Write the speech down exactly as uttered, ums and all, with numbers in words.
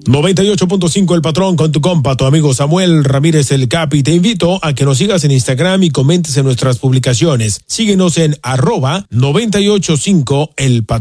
noventa y ocho punto cinco El Patrón con tu compa, tu amigo Samuel Ramírez el Capi. Te invito a que nos sigas en Instagram y comentes en nuestras publicaciones. Síguenos en arroba noventa y ocho punto cinco El Patrón.